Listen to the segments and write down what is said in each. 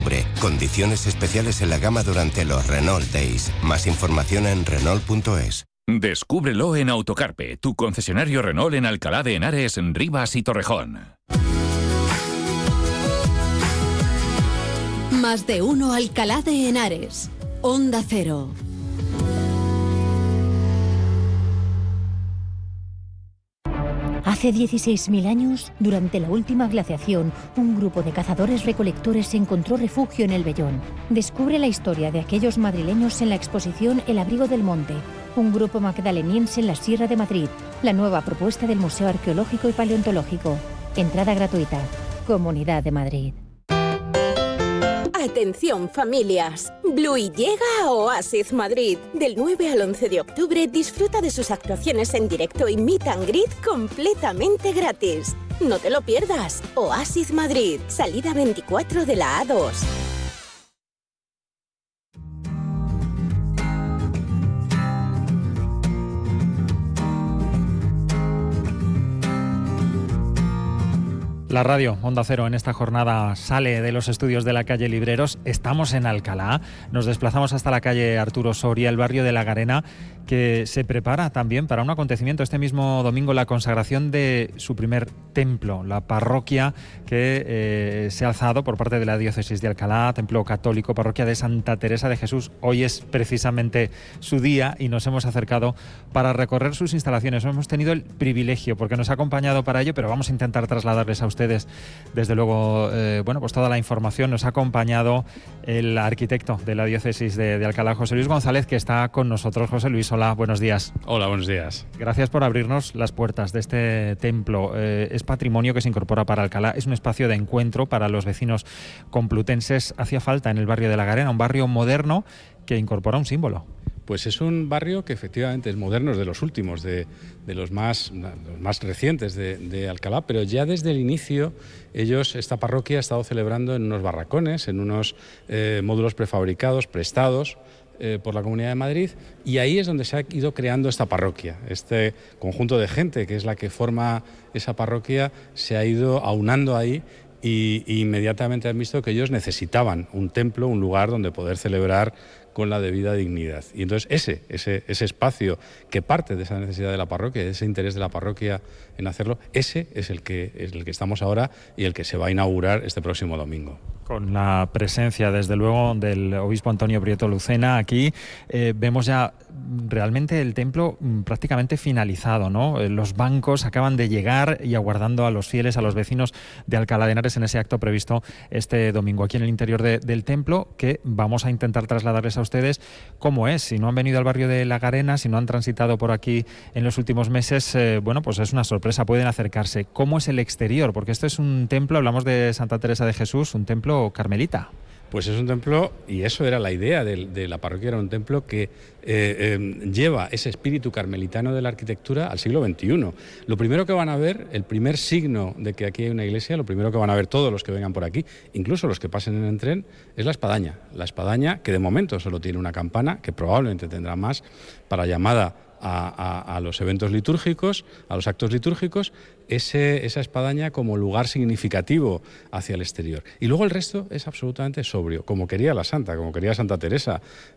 Condiciones especiales en la gama durante los Renault Days. Más información en Renault.es. Descúbrelo en Autocarpe, tu concesionario Renault en Alcalá de Henares, Rivas y Torrejón. Más de uno Alcalá de Henares. Onda Cero. Hace 16.000 años, durante la última glaciación, un grupo de cazadores-recolectores encontró refugio en el Vellón. Descubre la historia de aquellos madrileños en la exposición El Abrigo del Monte, un grupo magdaleniense en la Sierra de Madrid, la nueva propuesta del Museo Arqueológico y Paleontológico. Entrada gratuita. Comunidad de Madrid. Atención familias, Bluey llega a Oasis Madrid. Del 9 al 11 de octubre disfruta de sus actuaciones en directo y meet and greet completamente gratis. No te lo pierdas, Oasis Madrid, salida 24 de la A2. La radio Onda Cero en esta jornada sale de los estudios de la calle Libreros. Estamos en Alcalá. Nos desplazamos hasta la calle Arturo Soria, el barrio de La Garena, que se prepara también para un acontecimiento este mismo domingo, la consagración de su primer templo, la parroquia que se ha alzado por parte de la diócesis de Alcalá, templo católico, parroquia de Santa Teresa de Jesús. Hoy es precisamente su día y nos hemos acercado para recorrer sus instalaciones. Hemos tenido el privilegio, porque nos ha acompañado para ello, pero vamos a intentar trasladarles a ustedes desde luego pues toda la información. Nos ha acompañado el arquitecto de la diócesis de Alcalá, José Luis González, que está con nosotros. José Luis, hola, buenos días. Hola, buenos días. Gracias por abrirnos las puertas de este templo. Es patrimonio que se incorpora para Alcalá, es un espacio de encuentro para los vecinos complutenses. Hacía falta en el barrio de La Garena, un barrio moderno que incorpora un símbolo. Pues es un barrio que efectivamente es moderno, es de los últimos, de los más recientes de Alcalá, pero ya desde el inicio esta parroquia ha estado celebrando en unos barracones, en unos módulos prefabricados, prestados por la Comunidad de Madrid, y ahí es donde se ha ido creando esta parroquia. Este conjunto de gente que es la que forma esa parroquia se ha ido aunando ahí y inmediatamente han visto que ellos necesitaban un templo, un lugar donde poder celebrar con la debida dignidad. Y entonces ese espacio que parte de esa necesidad de la parroquia, de ese interés de la parroquia en hacerlo, ese es el que estamos ahora y el que se va a inaugurar este próximo domingo. Con la presencia, desde luego, del obispo Antonio Prieto Lucena aquí, vemos ya realmente el templo prácticamente finalizado, ¿no? Los bancos acaban de llegar y aguardando a los fieles, a los vecinos de Alcalá de Henares en ese acto previsto este domingo aquí en el interior del templo, que vamos a intentar trasladarles a ustedes cómo es. Si no han venido al barrio de La Garena, si no han transitado por aquí en los últimos meses, pues es una sorpresa, pueden acercarse. ¿Cómo es el exterior? Porque esto es un templo, hablamos de Santa Teresa de Jesús, un templo carmelita. Pues es un templo, y eso era la idea de la parroquia, era un templo que lleva ese espíritu carmelitano de la arquitectura al siglo XXI. Lo primero que van a ver, el primer signo de que aquí hay una iglesia, lo primero que van a ver todos los que vengan por aquí, incluso los que pasen en tren, es la espadaña. La espadaña que de momento solo tiene una campana, que probablemente tendrá más, para llamada a los eventos litúrgicos, a los actos litúrgicos, esa espadaña como lugar significativo hacia el exterior. Y luego el resto es absolutamente sobrio, como quería la Santa, como quería Santa Teresa,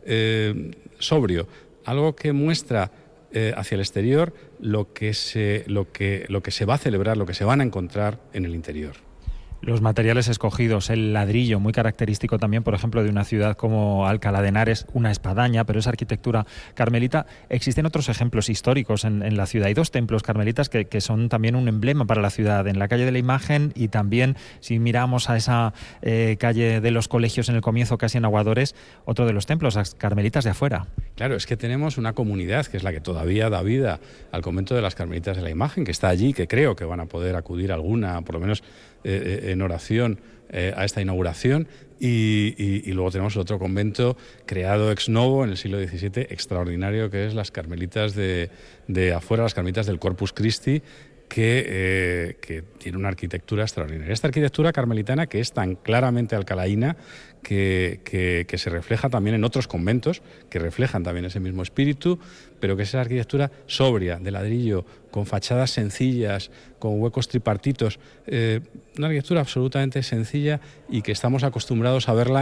sobrio, algo que muestra hacia el exterior lo que se va a celebrar, lo que se van a encontrar en el interior. Los materiales escogidos, el ladrillo, muy característico también, por ejemplo, de una ciudad como Alcalá de Henares, una espadaña, pero esa arquitectura carmelita. Existen otros ejemplos históricos en la ciudad. Hay dos templos carmelitas que son también un emblema para la ciudad, en la calle de la Imagen y también, si miramos a esa calle de los colegios en el comienzo, casi en Aguadores, otro de los templos, las carmelitas de afuera. Claro, es que tenemos una comunidad que es la que todavía da vida al convento de las Carmelitas de la Imagen, que está allí, que creo que van a poder acudir alguna, por lo menos en oración, a esta inauguración, y luego tenemos el otro convento creado ex novo en el siglo XVII, extraordinario, que es las Carmelitas de afuera, las Carmelitas del Corpus Christi, que tiene una arquitectura extraordinaria. Esta arquitectura carmelitana que es tan claramente alcalaína, que se refleja también en otros conventos, que reflejan también ese mismo espíritu, pero que es esa arquitectura sobria, de ladrillo, con fachadas sencillas, con huecos tripartitos, una arquitectura absolutamente sencilla y que estamos acostumbrados a verla